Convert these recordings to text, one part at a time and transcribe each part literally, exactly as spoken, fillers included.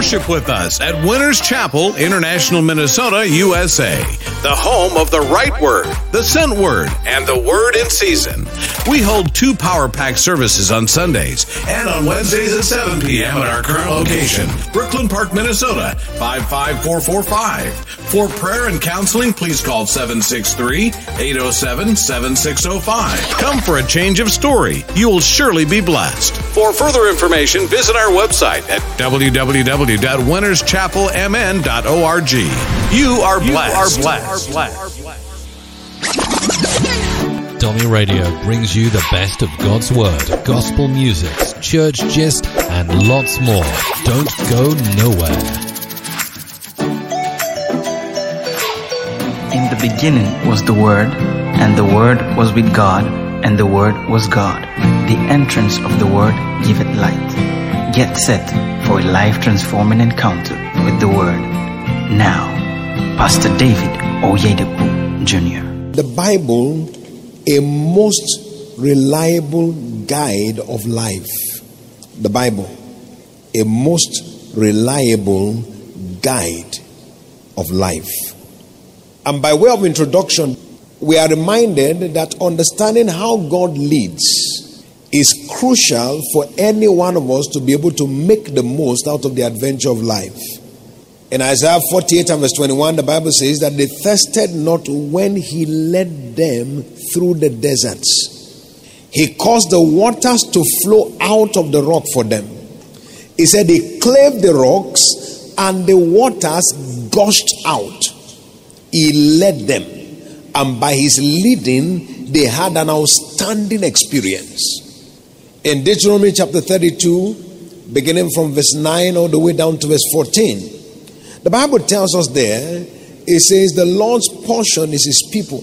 Worship with us at Winners Chapel, International, Minnesota, U S A. The home of the right word, the sent word, and the word in season. We hold two Power Pack services on Sundays and on Wednesdays at seven p.m. at our current location, Brooklyn Park, Minnesota, five five four four five. For prayer and counseling, please call seven six three, eight oh seven, seven six oh five. Come for a change of story. You will surely be blessed. For further information, visit our website at w w w dot winners chapel m n dot org. You are blessed. You are blessed. Tommy Radio brings you the best of God's Word, gospel music, church gist, and lots more. Don't go nowhere. In the beginning was the Word, and the Word was with God, and the Word was God. The entrance of the Word giveth light. Get set for a life-transforming encounter with the Word. Now, Pastor David Oyedepo Junior The Bible, a most reliable guide of life. The Bible, a most reliable guide of life. And by way of introduction, we are reminded that understanding how God leads is crucial for any one of us to be able to make the most out of the adventure of life. In Isaiah forty-eight and verse twenty-one, the Bible says that they thirsted not when he led them through the deserts. He caused the waters to flow out of the rock for them. He said he clave the rocks and the waters gushed out. He led them, and by his leading, they had an outstanding experience. In Deuteronomy chapter thirty-two, beginning from verse nine all the way down to verse fourteen, the Bible tells us there, it says, the Lord's portion is his people.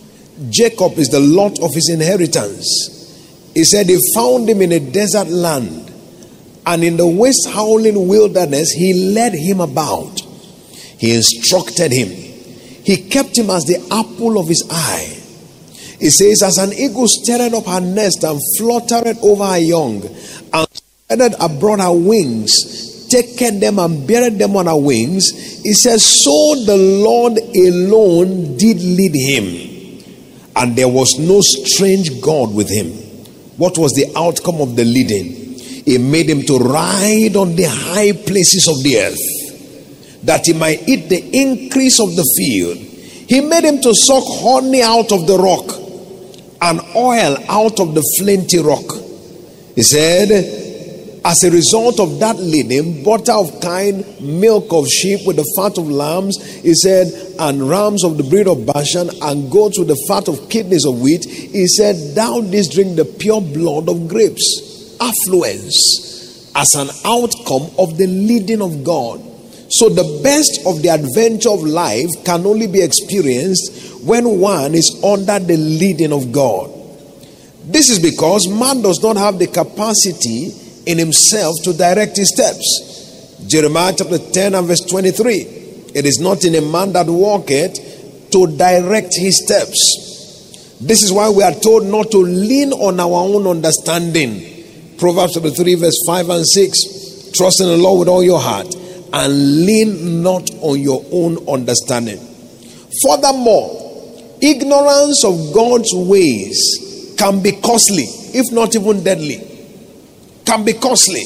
Jacob is the lot of his inheritance. He said he found him in a desert land, and in the waste howling wilderness, he led him about. He instructed him. He kept him as the apple of his eye. He says, as an eagle stirred up her nest and fluttered over her young, and spread abroad her wings, taken them and buried them on her wings, he says, so the Lord alone did lead him, and there was no strange God with him. What was the outcome of the leading? He made him to ride on the high places of the earth, that he might eat the increase of the field. He made him to suck honey out of the rock, and oil out of the flinty rock. He said, as a result of that leading, butter of kine, milk of sheep with the fat of lambs, he said, and rams of the breed of Bashan, and goats with the fat of kidneys of wheat, he said, thou didst drink the pure blood of grapes. Affluence as an outcome of the leading of God. So the best of the adventure of life can only be experienced when one is under the leading of God. This is because man does not have the capacity in himself to direct his steps. Jeremiah chapter ten and verse twenty-three. It is not in a man that walketh to direct his steps. This is why we are told not to lean on our own understanding. Proverbs chapter three verse five and six. Trust in the Lord with all your heart, and lean not on your own understanding. Furthermore, ignorance of God's ways can be costly, if not even deadly. Can be costly.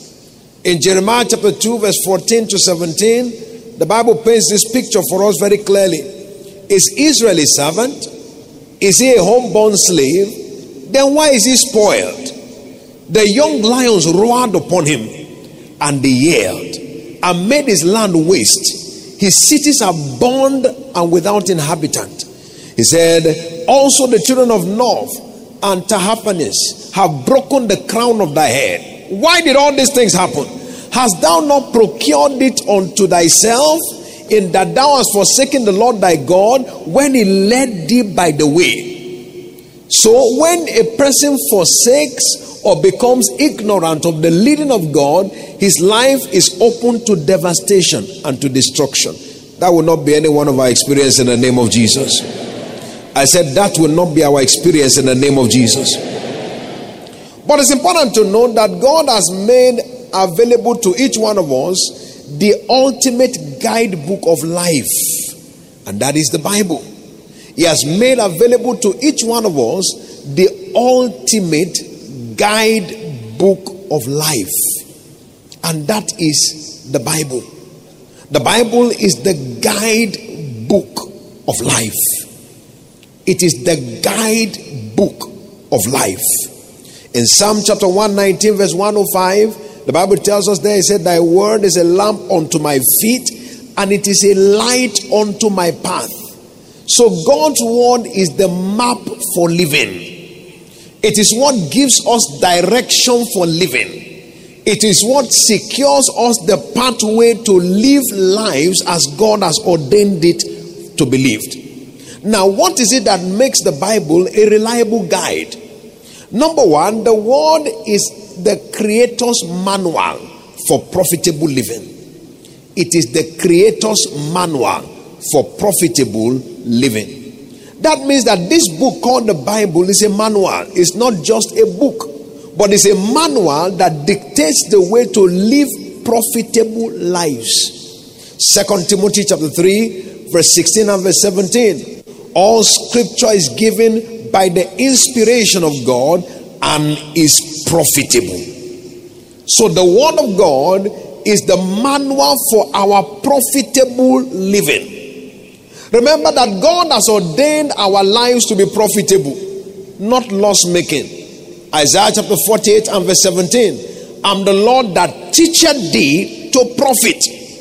In Jeremiah chapter two verse fourteen to seventeen, the Bible paints this picture for us very clearly. Is Israel a servant? Is he a homeborn slave? Then why is he spoiled? The young lions roared upon him, and they yelled, and made his land waste. His cities are burned and without inhabitant. He said, also the children of North and Tahaphanes have broken the crown of thy head. Why did all these things happen? Hast thou not procured it unto thyself, in that thou hast forsaken the Lord thy God, when he led thee by the way? So when a person forsakes or becomes ignorant of the leading of God, his life is open to devastation and to destruction. That will not be any one of our experience in the name of Jesus. I said that will not be our experience in the name of Jesus. But it's important to know that God has made available to each one of us the ultimate guidebook of life, and that is the Bible. He has made available to each one of us the ultimate guidebook of life, and that is the Bible. The Bible is the guidebook of life. It is the guidebook of life. In Psalm chapter one nineteen verse one oh five, the Bible tells us there, it said, thy word is a lamp unto my feet, and it is a light unto my path. So God's word is the map for living. It is what gives us direction for living. It is what secures us the pathway to live lives as God has ordained it to be lived. Now, what is it that makes the Bible a reliable guide? Number one, the word is the Creator's manual for profitable living. It is the Creator's manual for profitable living. That means that this book called the Bible is a manual. It's not just a book, but it's a manual that dictates the way to live profitable lives. Second Timothy chapter three, verse sixteen and verse seventeen. All scripture is given by the inspiration of God and is profitable. So the word of God is the manual for our profitable living. Remember that God has ordained our lives to be profitable, not loss making. Isaiah chapter forty-eight and verse seventeen. I'm the Lord that teacheth thee to profit.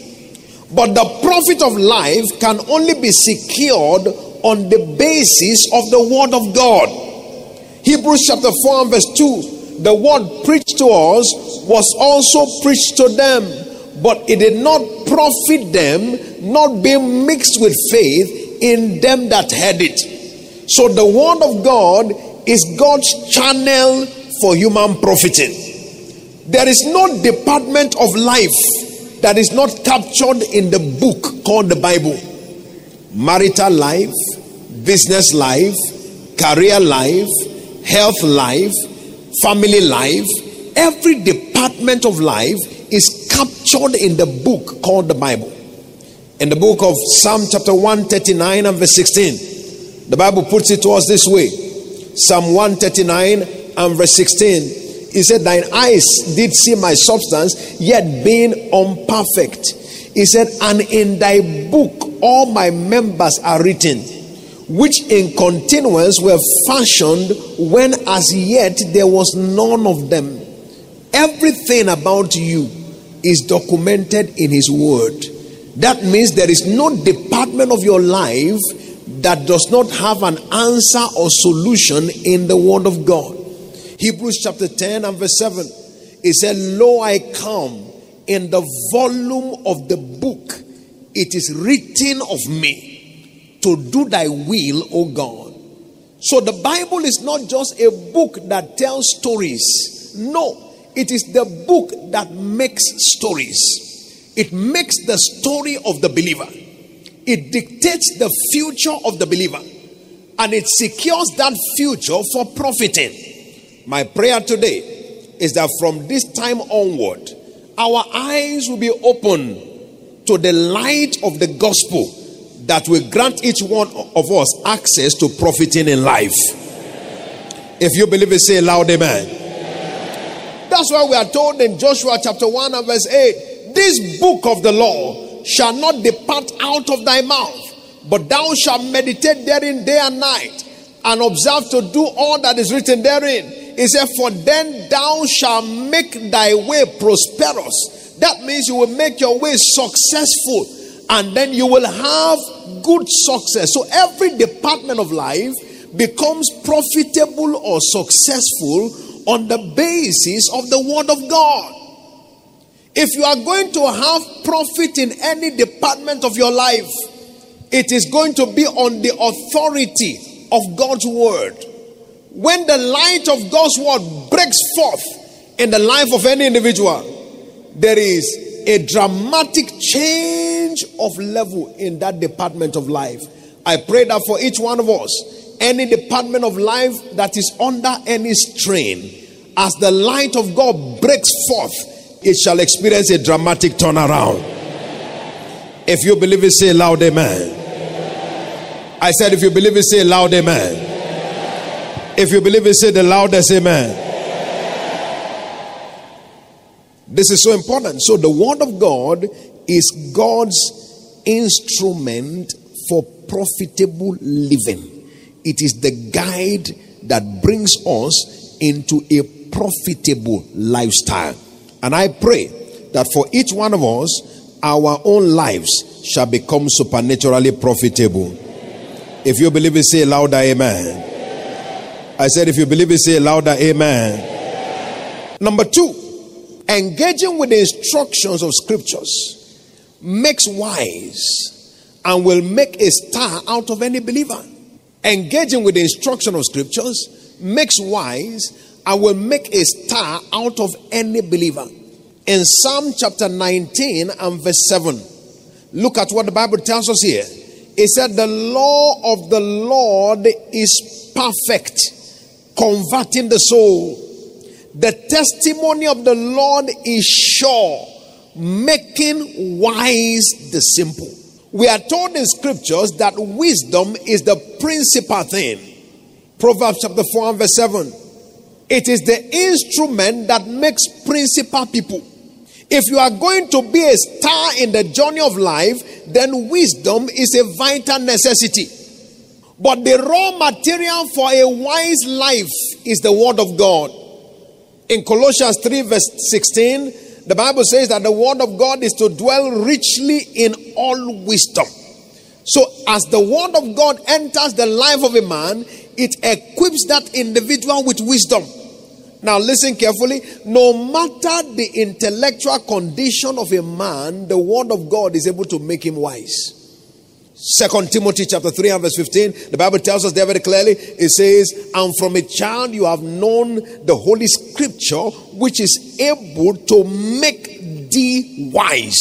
But the profit of life can only be secured on the basis of the word of God. Hebrews chapter four and verse two. The word preached to us was also preached to them, but it did not profit them, not being mixed with faith in them that heard it. So the word of God is God's channel for human profiting. There is no department of life that is not captured in the book called the Bible. Marital life, business life, career life, health life, family life, every department of life is captured in the book called the Bible. In the book of Psalm chapter one thirty-nine and verse sixteen, the Bible puts it to us this way. Psalm one thirty-nine and verse sixteen, it said, thine eyes did see my substance, yet being unperfect. He said, and in thy book all my members are written, which in continuance were fashioned, when as yet there was none of them. Everything about you is documented in his word. That means there is no department of your life that does not have an answer or solution in the word of God. Hebrews chapter ten and verse seven, it said, lo, I come, in the volume of the book it is written of me, to do thy will, O God. So the Bible is not just a book that tells stories. No, it is the book that makes stories. It makes the story of the believer. It dictates the future of the believer, and it secures that future for profiting. My prayer today is that from this time onward, our eyes will be open to the light of the gospel that will grant each one of us access to profiting in life. If you believe it, say loud amen. That's why we are told in Joshua chapter one and verse eight, this book of the law shall not depart out of thy mouth, but thou shalt meditate therein day and night, and observe to do all that is written therein. He said, for then thou shalt make thy way prosperous. That means you will make your way successful, and then you will have good success. So every department of life becomes profitable or successful on the basis of the word of God. If you are going to have profit in any department of your life, it is going to be on the authority of God's word. When the light of God's word breaks forth in the life of any individual, there is a dramatic change of level in that department of life. I pray that for each one of us, any department of life that is under any strain, as the light of God breaks forth, it shall experience a dramatic turnaround. If you believe it, say loud amen. I said if you believe it, say loud amen. If you believe it, say the loudest amen. This is so important. So the word of God is God's instrument for profitable living. It is the guide that brings us into a profitable lifestyle. And I pray that for each one of us, our own lives shall become supernaturally profitable. If you believe it, say louder amen. I said if you believe it, say louder amen. Number two, engaging with the instructions of scriptures makes wise and will make a star out of any believer. Engaging with the instruction of scriptures makes wise and will make a star out of any believer. In Psalm chapter nineteen and verse seven, look at what the Bible tells us here. It said, the law of the Lord is perfect, converting the soul. The testimony of the Lord is sure, making wise the simple. We are told in scriptures that wisdom is the principal thing. Proverbs chapter four and verse seven. It is the instrument that makes principal people. If you are going to be a star in the journey of life, then wisdom is a vital necessity. But the raw material for a wise life is the word of God. In Colossians three verse sixteen, the Bible says that the word of God is to dwell richly in all wisdom. So as the word of God enters the life of a man, it equips that individual with wisdom. Now listen carefully. No matter the intellectual condition of a man, the word of God is able to make him wise. Second Timothy chapter three and verse fifteen, the Bible tells us there very clearly. It says, and from a child you have known the holy scripture, which is able to make thee wise.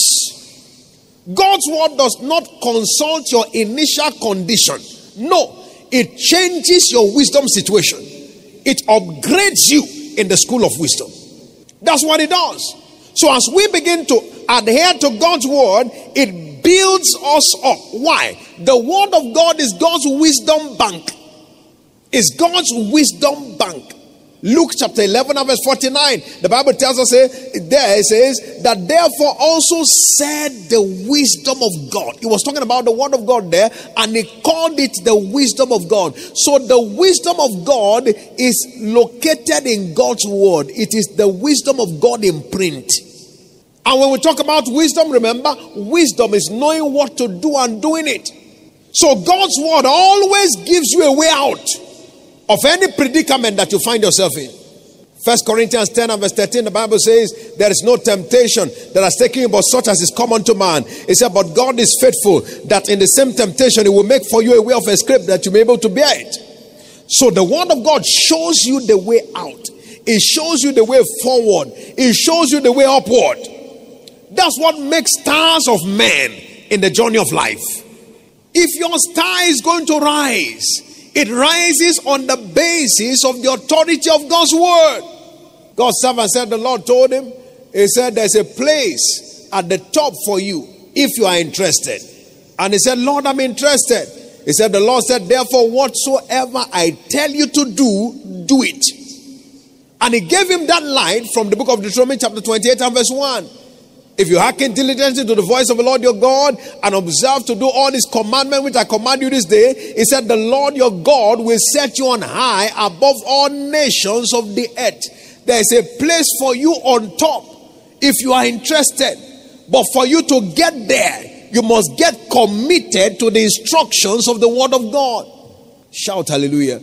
God's word does not consult your initial condition. No, it changes your wisdom situation. It upgrades you in the school of wisdom. That's what it does. So as we begin to adhere to God's word, it builds us up. Why? The word of God is God's wisdom bank. It's God's wisdom bank. Luke chapter eleven and verse forty-nine. The Bible tells us there, it says that therefore also said the wisdom of God. He was talking about the word of God there, and he called it the wisdom of God. So the wisdom of God is located in God's word. It is the wisdom of God in print. And when we talk about wisdom, remember, wisdom is knowing what to do and doing it. So God's word always gives you a way out of any predicament that you find yourself in. First Corinthians ten and verse thirteen, the Bible says, there is no temptation that has taken you but such as is common to man. It said, but God is faithful, that in the same temptation, he will make for you a way of escape that you may be able to bear it. So the word of God shows you the way out. It shows you the way forward. It shows you the way upward. That's what makes stars of men in the journey of life. If your star is going to rise, it rises on the basis of the authority of God's word. God's servant said, the Lord told him, he said, there's a place at the top for you if you are interested. And he said, Lord, I'm interested. He said, the Lord said, therefore, whatsoever I tell you to do, do it. And he gave him that light from the book of Deuteronomy chapter twenty-eight and verse one. If you hearken diligently to the voice of the Lord your God and observe to do all his commandments which I command you this day, he said, the Lord your God will set you on high above all nations of the earth. There is a place for you on top if you are interested. But for you to get there, you must get committed to the instructions of the word of God. Shout hallelujah.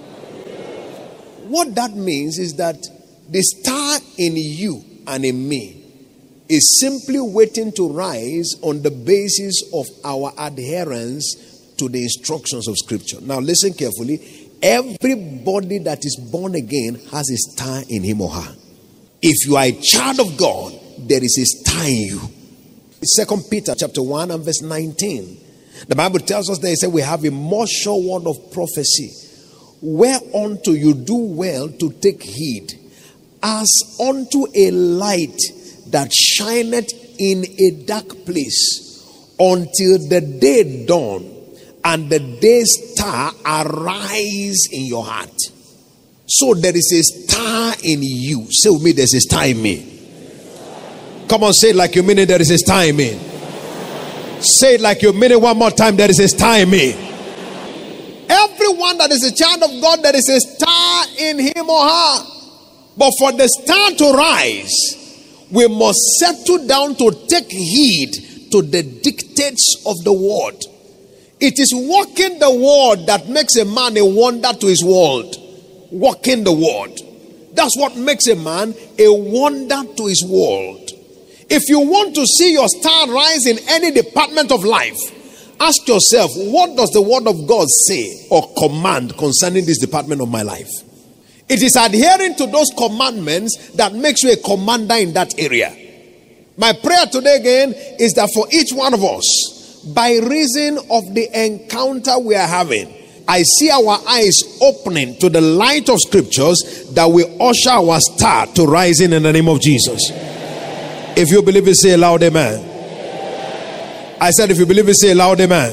What that means is that the star in you and in me is simply waiting to rise on the basis of our adherence to the instructions of scripture. Now listen carefully. Everybody that is born again has a star in him or her. If you are a child of God, there is a star in you. Second Peter chapter one and verse nineteen. The Bible tells us that it said we have a more sure word of prophecy, whereunto you do well to take heed, as unto a light that shineth in a dark place, until the day dawn and the day star arise in your heart. So there is a star in you. Say with me, there's a star in me. Come on, say it like you mean it. There is a star in me. Say it like you mean it one more time. There is a star in me. Everyone that is a child of God, there is a star in him or her. But for the star to rise, we must settle down to take heed to the dictates of the word. It is walking the word that makes a man a wonder to his world. Walking the word. That's what makes a man a wonder to his world. If you want to see your star rise in any department of life, ask yourself, what does the word of God say or command concerning this department of my life? It is adhering to those commandments that makes you a commander in that area. My prayer today again is that for each one of us, by reason of the encounter we are having, I see our eyes opening to the light of scriptures that will usher our star to rising in the name of Jesus. If you believe it, say a loud amen. I said if you believe it, say a loud amen.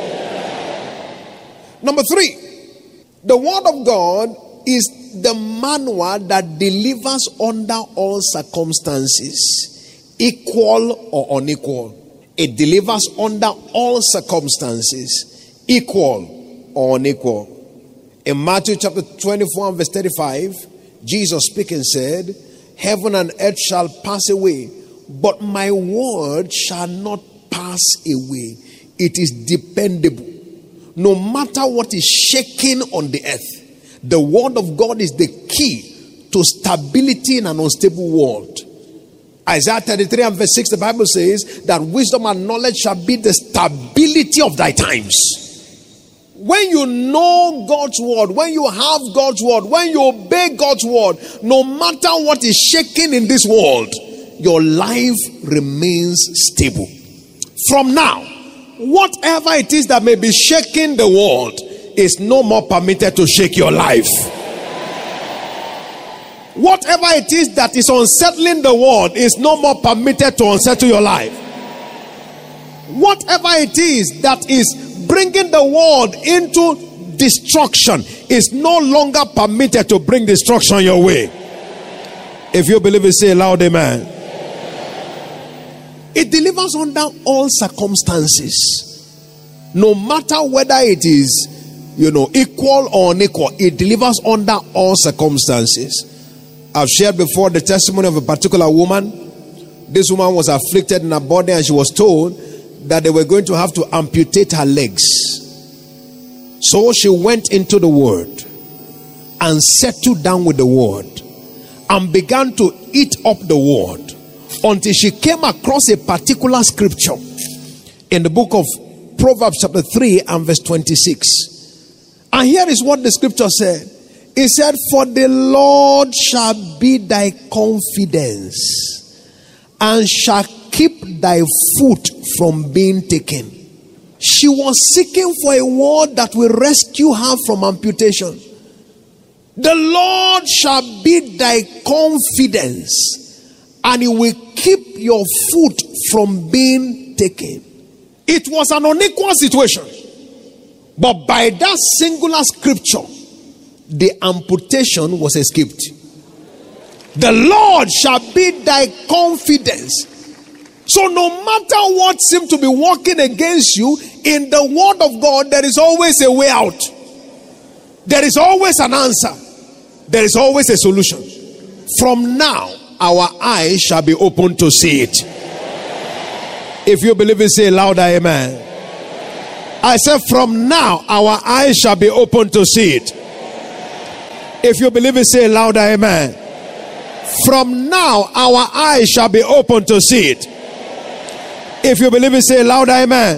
Number three, the word of God is the manual that delivers under all circumstances, equal or unequal. It delivers under all circumstances, equal or unequal. In Matthew chapter twenty-four and verse thirty-five, Jesus speaking said, heaven and earth shall pass away, but my word shall not pass away. It is dependable. No matter what is shaking on the earth, the word of God is the key to stability in an unstable world. Isaiah thirty-three and verse six, the Bible says that wisdom and knowledge shall be the stability of thy times. When you know God's word, when you have God's word, when you obey God's word, no matter what is shaking in this world, your life remains stable. From now, whatever it is that may be shaking the world is no more permitted to shake your life. Whatever it is that is unsettling the world is no more permitted to unsettle your life. Whatever it is that is bringing the world into destruction is no longer permitted to bring destruction your way. If you believe it, say loud amen. It delivers under all circumstances. No matter whether it is, you know, equal or unequal, it delivers under all circumstances. I've shared before the testimony of a particular woman. This woman was afflicted in her body and she was told that they were going to have to amputate her legs. So she went into the word and settled down with the word and began to eat up the word until she came across a particular scripture in the book of Proverbs chapter three and verse twenty-six. And here is what the scripture said. It said, for the Lord shall be thy confidence and shall keep thy foot from being taken. She was seeking for a word that will rescue her from amputation. The Lord shall be thy confidence and he will keep your foot from being taken. It was an unequal situation, but by that singular scripture, the amputation was escaped. The Lord shall be thy confidence. So no matter what seems to be working against you, in the word of God, there is always a way out. There is always an answer. There is always a solution. From now, our eyes shall be open to see it. If you believe it, say louder, amen. I said, from now, our eyes shall be open to see it. If you believe it, say louder, amen. From now, our eyes shall be open to see it. If you believe it, say louder, amen.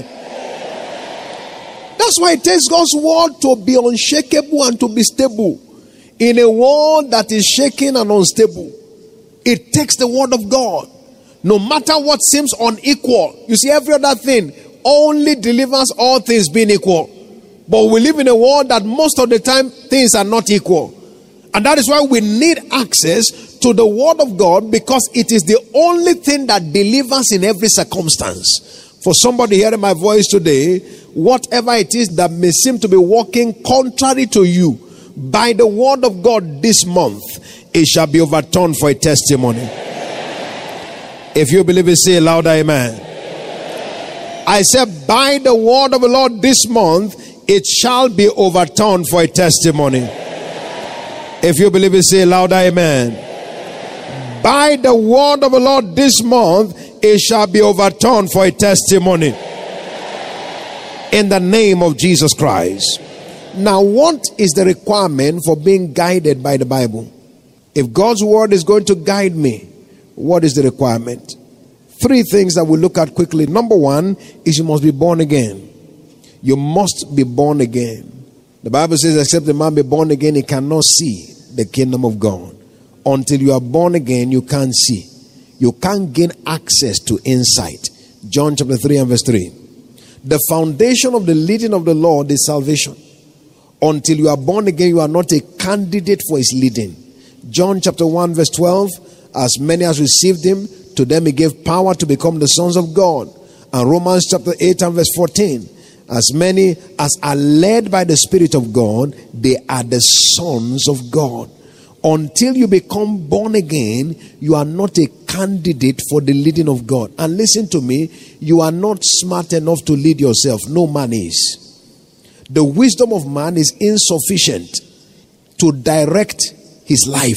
That's why it takes God's word to be unshakable and to be stable. In a world that is shaking and unstable, it takes the word of God. No matter what seems unequal. You see, every other thing only delivers all things being equal. But we live in a world that most of the time things are not equal. And that is why we need access to the word of God, because it is the only thing that delivers in every circumstance. For somebody hearing my voice today, whatever it is that may seem to be working contrary to you, by the word of God this month, it shall be overturned for a testimony. If you believe it, say louder, amen. I said, by the word of the Lord this month, it shall be overturned for a testimony. If you believe it, say louder, amen. By the word of the Lord this month, it shall be overturned for a testimony. In the name of Jesus Christ. Now, what is the requirement for being guided by the Bible? If God's word is going to guide me, what is the requirement? Three things that we'll look at quickly. Number one is you must be born again. You must be born again. The Bible says, except the man be born again, he cannot see the kingdom of God. Until you are born again, you can't see. You can't gain access to insight. John chapter three and verse three. The foundation of the leading of the Lord is salvation. Until you are born again, you are not a candidate for his leading. John chapter one verse twelve. As many as received him, to them he gave power to become the sons of God. And Romans chapter eight and verse fourteen. As many as are led by the Spirit of God, they are the sons of God. Until you become born again, you are not a candidate for the leading of God. And listen to me, you are not smart enough to lead yourself. No man is. The wisdom of man is insufficient to direct his life.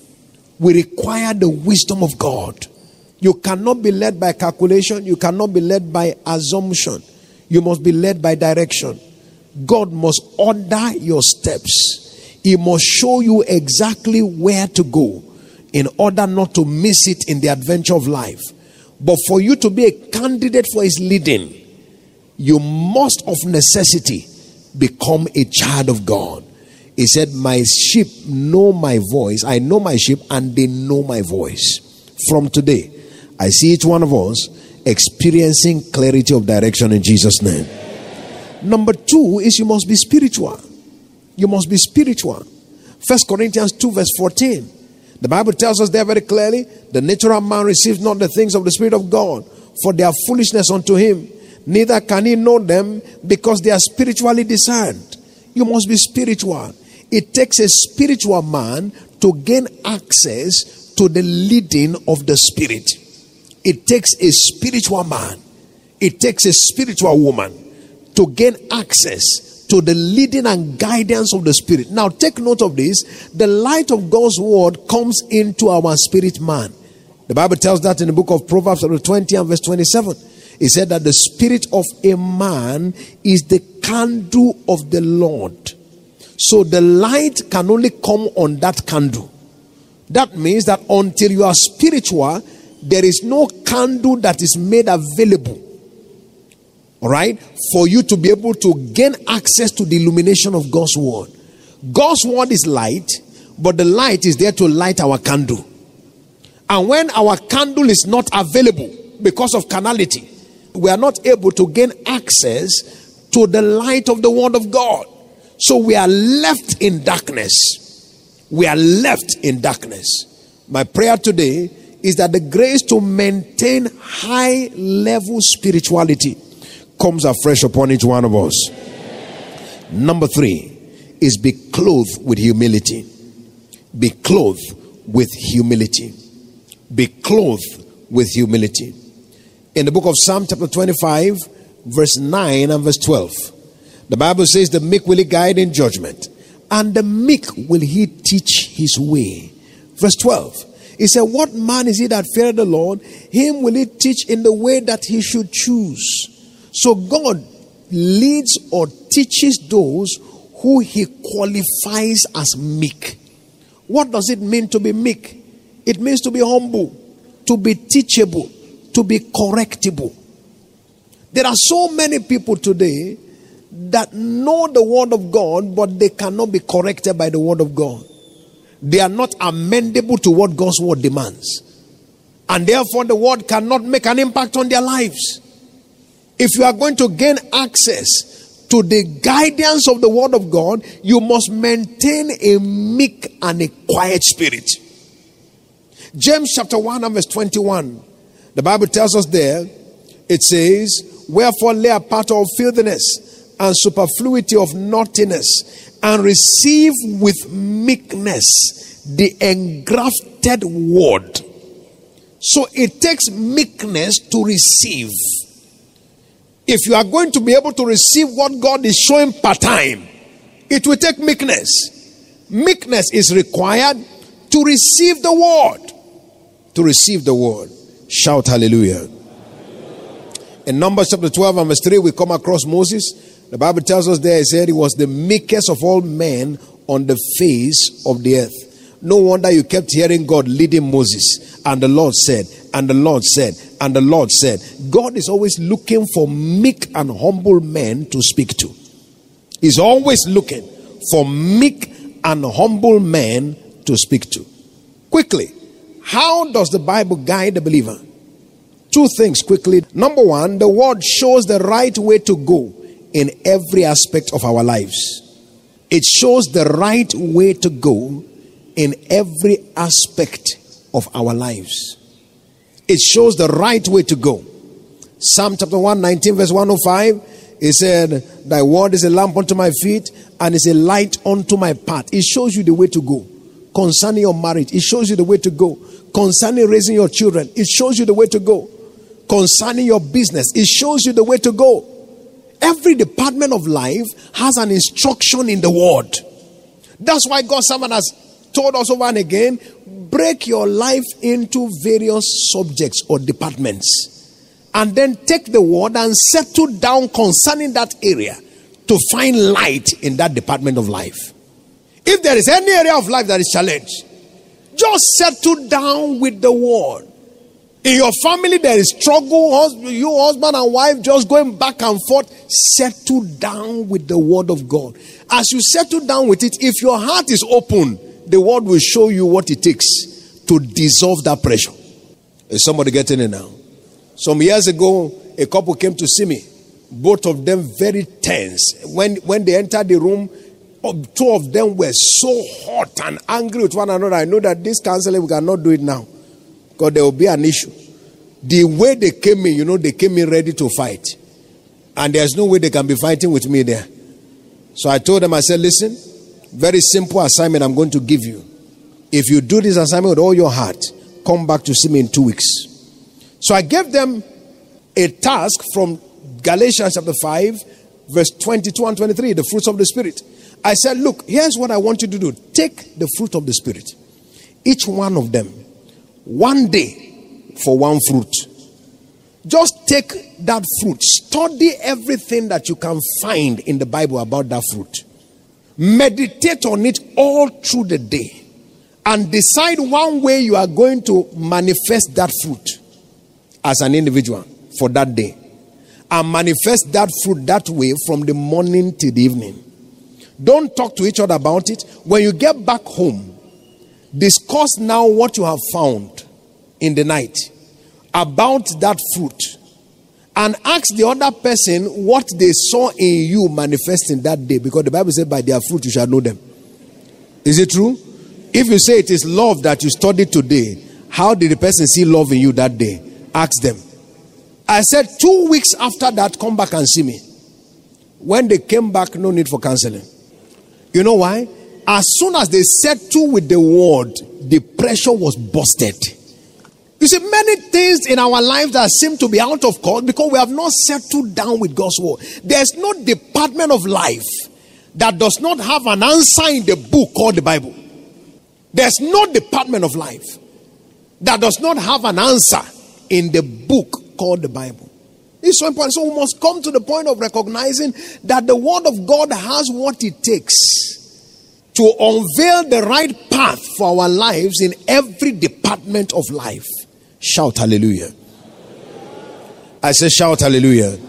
We require the wisdom of God. You cannot be led by calculation. You cannot be led by assumption. You must be led by direction. God must order your steps. He must show you exactly where to go in order not to miss it in the adventure of life. But for you to be a candidate for his leading, you must of necessity become a child of God. He said, my sheep know my voice. I know my sheep and they know my voice. From today, I see each one of us experiencing clarity of direction in Jesus' name. Number two is you must be spiritual. You must be spiritual. First Corinthians two verse fourteen. The Bible tells us there very clearly, the natural man receives not the things of the Spirit of God, for they are foolishness unto him. Neither can he know them, because they are spiritually discerned. You must be spiritual. It takes a spiritual man to gain access to the leading of the Spirit. It takes a spiritual man. It takes a spiritual woman to gain access to the leading and guidance of the Spirit. Now take note of this. The light of God's word comes into our spirit man. The Bible tells that in the book of Proverbs chapter twenty and verse twenty-seven. It said that the spirit of a man is the candle of the Lord. So the light can only come on that candle. That means that until you are spiritual, there is no candle that is made available, all right, for you to be able to gain access to the illumination of God's word. God's word is light, but the light is there to light our candle. And when our candle is not available because of carnality, we are not able to gain access to the light of the word of God. So we are left in darkness. We are left in darkness. My prayer today is that the grace to maintain high level spirituality comes afresh upon each one of us. Number three is be clothed with humility. Be clothed with humility. Be clothed with humility. In the book of Psalm chapter twenty-five, verse nine and verse twelve, the Bible says, the meek will he guide in judgment, and the meek will he teach his way. Verse twelve, he said, what man is he that feareth the Lord? Him will he teach in the way that he should choose. So God leads or teaches those who he qualifies as meek. What does it mean to be meek? It means to be humble, to be teachable, to be correctable. There are so many people today that know the word of God, but they cannot be corrected by the word of God. They are not amendable to what God's word demands. And therefore the word cannot make an impact on their lives. If you are going to gain access to the guidance of the word of God, you must maintain a meek and a quiet spirit. James chapter one and verse twenty-one. The Bible tells us there, It says, wherefore lay apart all filthiness and superfluity of naughtiness, and receive with meekness the engrafted word. So it takes meekness to receive. If you are going to be able to receive what God is showing part time, it will take meekness. Meekness is required to receive the word. To receive the word. Shout hallelujah. In Numbers chapter twelve and verse three, we come across Moses. The Bible tells us there, it said he was the meekest of all men on the face of the earth. No wonder you kept hearing God leading Moses. And the Lord said, and the Lord said, and the Lord said. God is always looking for meek and humble men to speak to. He's always looking for meek and humble men to speak to. Quickly, how does the Bible guide the believer? Two things quickly. Number one, the word shows the right way to go in every aspect of our lives. It shows the right way to go in every aspect of our lives. It shows the right way to go. Psalm chapter one nineteen verse one oh five, it said, thy word is a lamp unto my feet and is a light unto my path. It shows you the way to go. Concerning your marriage, it shows you the way to go. Concerning raising your children, it shows you the way to go. Concerning your business, it shows you the way to go. Every department of life has an instruction in the word. That's why God's servant has told us over and again, break your life into various subjects or departments, and then take the word and settle down concerning that area to find light in that department of life. If there is any area of life that is challenged, just settle down with the word. In your family there is struggle, you husband and wife just going back and forth, settle down with the word of God. As you settle down with it, if your heart is open, the word will show you what it takes to dissolve that pressure. Is somebody getting it now? Some years ago, a couple came to see me. Both of them very tense. When, when they entered the room, two of them were so hot and angry with one another. I know that this counseling, we cannot do it now, because there will be an issue. The way they came in, you know, they came in ready to fight. And there's no way they can be fighting with me there. So I told them, I said, listen, very simple assignment I'm going to give you. If you do this assignment with all your heart, come back to see me in two weeks. So I gave them a task from Galatians chapter five, verse twenty-two and twenty-three, the fruits of the Spirit. I said, look, here's what I want you to do. Take the fruit of the Spirit. Each one of them, one day for one fruit. Just take that fruit. Study everything that you can find in the Bible about that fruit. Meditate on it all through the day. And decide one way you are going to manifest that fruit as an individual for that day. And manifest that fruit that way from the morning till the evening. Don't talk to each other about it. When you get back home, discuss now what you have found in the night about that fruit. And ask the other person what they saw in you manifesting that day. Because the Bible says, by their fruit you shall know them. Is it true? If you say it is love that you studied today, how did the person see love in you that day? Ask them. I said, two weeks after that, come back and see me. When they came back, no need for counseling. You know why? As soon as they settled with the word, the pressure was busted. You see, many things in our lives that seem to be out of course because we have not settled down with God's word. There's no department of life that does not have an answer in the book called the Bible. There's no department of life that does not have an answer in the book called the Bible. It's so important. So we must come to the point of recognizing that the word of God has what it takes to unveil the right path for our lives in every department of life. Shout hallelujah. I say shout hallelujah.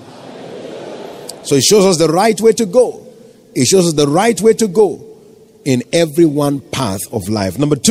So it shows us the right way to go. It shows us the right way to go in every one path of life. Number two.